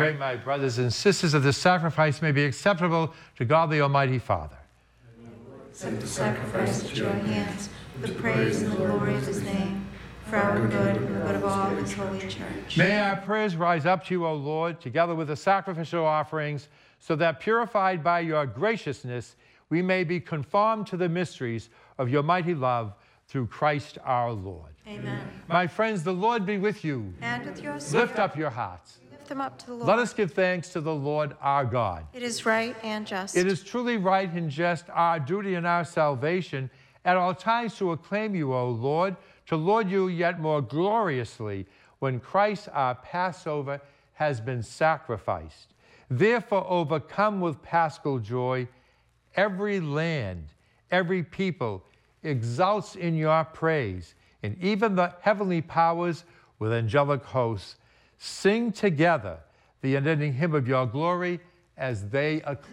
Pray, my brothers and sisters, that this sacrifice may be acceptable to God the Almighty Father. Accept the sacrifice at your hands, for the praise and the glory of his name, for our good and the good of all his holy church. May our prayers rise up to you, O Lord, together with the sacrificial offerings, so that purified by your graciousness, we may be conformed to the mysteries of your mighty love through Christ our Lord. Amen. My friends, the Lord be with you. And with your spirit. Lift up your hearts. Lift them up to the Lord. Let us give thanks to the Lord our God. It is right and just. It is truly right and just, our duty and our salvation, at all times to acclaim you, O Lord, to laud you yet more gloriously when Christ our Passover has been sacrificed. Therefore, overcome with paschal joy, every land, every people exults in your praise, and even the heavenly powers with angelic hosts sing together the unending hymn of your glory as they acclaim.